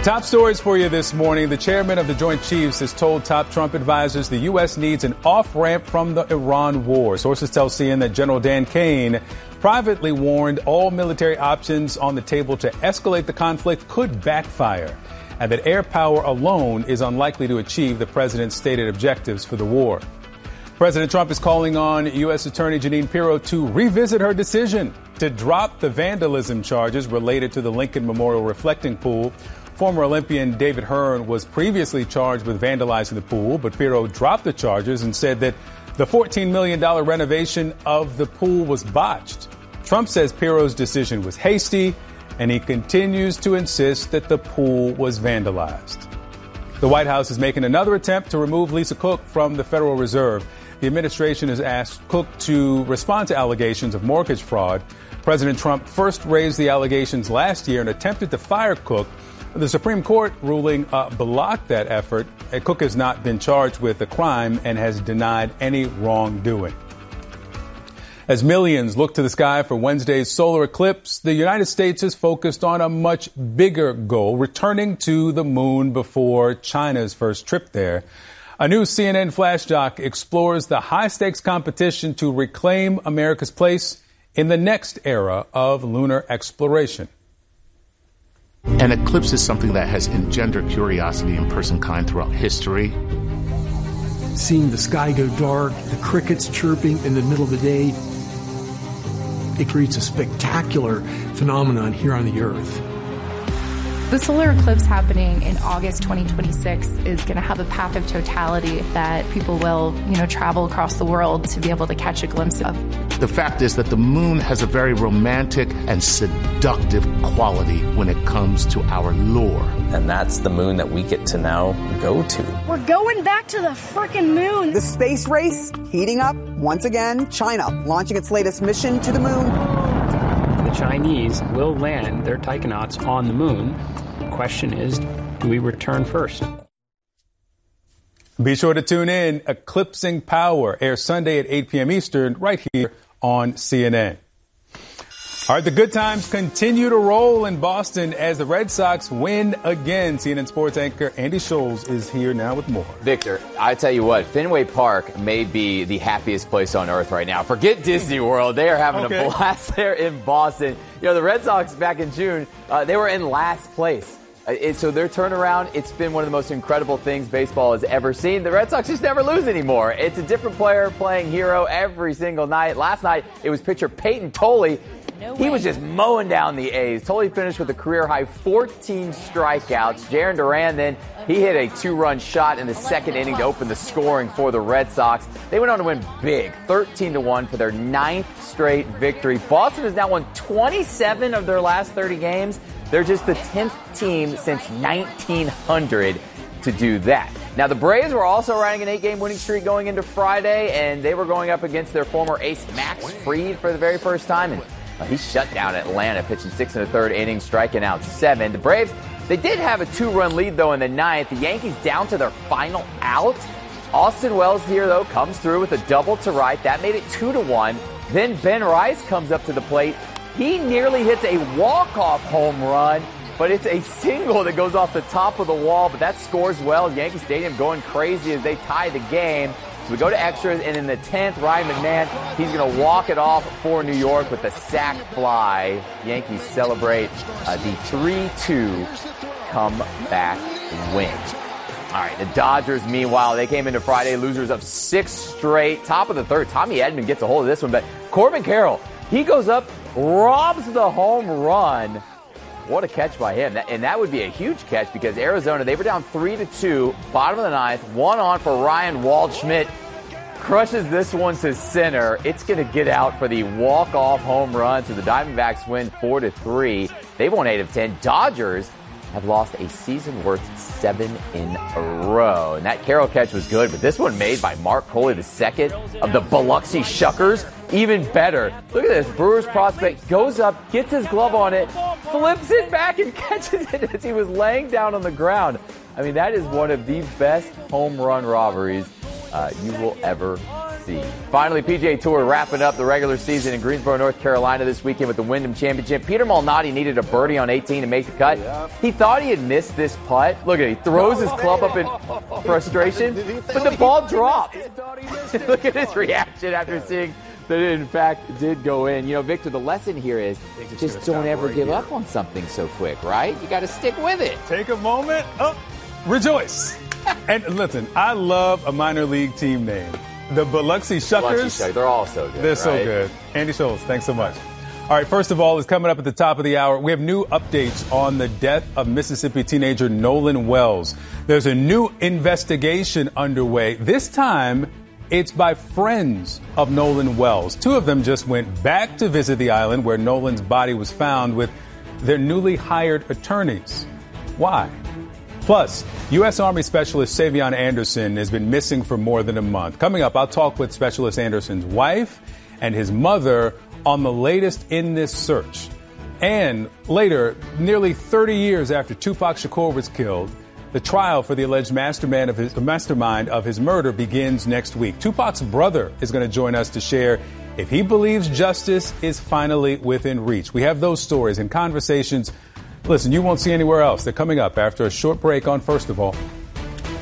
Top stories for you this morning. The chairman of the Joint Chiefs has told top Trump advisors the U.S. needs an off-ramp from the Iran war. Sources tell CNN that General Dan Kane privately warned all military options on the table to escalate the conflict could backfire, and that air power alone is unlikely to achieve the president's stated objectives for the war. President Trump is calling on U.S. Attorney Jeanine Pirro to revisit her decision to drop the vandalism charges related to the Lincoln Memorial Reflecting Pool. Former Olympian David Hearn was previously charged with vandalizing the pool, but Pirro dropped the charges and said that the $14 million renovation of the pool was botched. Trump says Pirro's decision was hasty, and he continues to insist that the pool was vandalized. The White House is making another attempt to remove Lisa Cook from the Federal Reserve. The administration has asked Cook to respond to allegations of mortgage fraud. President Trump first raised the allegations last year and attempted to fire Cook. The Supreme Court ruling blocked that effort. Cook has not been charged with a crime and has denied any wrongdoing. As millions look to the sky for Wednesday's solar eclipse, the United States is focused on a much bigger goal, returning to the moon before China's first trip there. A new CNN Flash doc explores the high-stakes competition to reclaim America's place in the next era of lunar exploration. An eclipse is something that has engendered curiosity in personkind throughout history. Seeing the sky go dark, the crickets chirping in the middle of the day, it creates a spectacular phenomenon here on the Earth. The solar eclipse happening in August 2026 is going to have a path of totality that people will, travel across the world to be able to catch a glimpse of. The fact is that the moon has a very romantic and seductive quality when it comes to our lure. And that's the moon that we get to now go to. We're going back to the frickin' moon. The space race heating up once again. China launching its latest mission to the moon. The Chinese will land their taikonauts on the moon. The question is, do we return first? Be sure to tune in. Eclipsing Power airs Sunday at 8 p.m. Eastern right here on CNN. All right, the good times continue to roll in Boston as the Red Sox win again. CNN sports anchor Andy Scholes is here now with more. Victor, I tell you what, Fenway Park may be the happiest place on earth right now. Forget Disney World. They are having a blast there in Boston. The Red Sox back in June, they were in last place. So their turnaround, it's been one of the most incredible things baseball has ever seen. The Red Sox just never lose anymore. It's a different player playing hero every single night. Last night, it was pitcher Peyton Tolley. He was just mowing down the A's. Tolley finished with a career-high 14 strikeouts. Jarren Duran then, he hit a 2-run shot in the second inning to open the scoring for the Red Sox. They went on to win big, 13-1 for their 9th straight victory. Boston has now won 27 of their last 30 games. They're just the 10th team since 1900 to do that. Now, the Braves were also riding an 8-game winning streak going into Friday, and they were going up against their former ace, Max Fried, for the very first time. And he shut down Atlanta, pitching 6 1/3 innings, striking out 7. The Braves, they did have a 2-run lead, though, in the 9th. The Yankees down to their final out. Austin Wells here, though, comes through with a double to right. That made it 2-1. Then Ben Rice comes up to the plate. He nearly hits a walk-off home run, but it's a single that goes off the top of the wall, but that scores well. Yankee Stadium going crazy as they tie the game. So we go to extras, and in the 10th, Ryan McMahon, he's going to walk it off for New York with a sac fly. Yankees celebrate the 3-2 comeback win. All right, the Dodgers, meanwhile, they came into Friday losers of 6 straight. Top of the 3rd, Tommy Edman gets a hold of this one, but Corbin Carroll, he goes up, robs the home run. What a catch by him. And that would be a huge catch because Arizona, they were down 3-2, bottom of the 9th, 1 on for Ryan Waldschmidt. Crushes this one to center. It's going to get out for the walk-off home run. So the Diamondbacks win 4-3. They've won 8 of 10. Dodgers have lost a season worth 7 in a row. And that Carroll catch was good, but this one made by Mark Coley II of the Biloxi Shuckers. Even better. Look at this. Brewers prospect goes up, gets his glove on it, flips it back and catches it as he was laying down on the ground. I mean, that is one of the best home run robberies you will ever Biloxi. Finally, PGA Tour wrapping up the regular season in Greensboro, North Carolina this weekend with the Wyndham Championship. Peter Malnati needed a birdie on 18 to make the cut. He thought he had missed this putt. Look at it. He throws his club up in frustration, but the ball dropped. Look at his reaction after seeing that it, in fact, did go in. You know, Victor, the lesson here is just don't ever give up on something so quick, right? You got to stick with it. Take a moment. Rejoice. And listen, I love a minor league team name. The Biloxi Shuckers. They're all so good. They're so good. Andy Schultz, thanks so much. All right, first of all, it's coming up at the top of the hour. We have new updates on the death of Mississippi teenager Nolan Wells. There's a new investigation underway. This time, it's by friends of Nolan Wells. Two of them just went back to visit the island where Nolan's body was found with their newly hired attorneys. Why? Plus, U.S. Army Specialist Savion Anderson has been missing for more than a month. Coming up, I'll talk with Specialist Anderson's wife and his mother on the latest in this search. And later, nearly 30 years after Tupac Shakur was killed, the trial for the alleged mastermind of his murder begins next week. Tupac's brother is going to join us to share if he believes justice is finally within reach. We have those stories and conversations. Listen, you won't see anywhere else. They're coming up after a short break on First of All.